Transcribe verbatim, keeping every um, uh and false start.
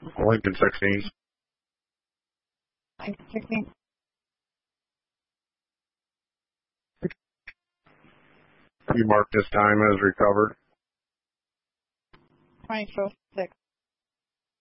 Lincoln sixteen. Lincoln sixteen. You mark this time as recovered. twenty-four six.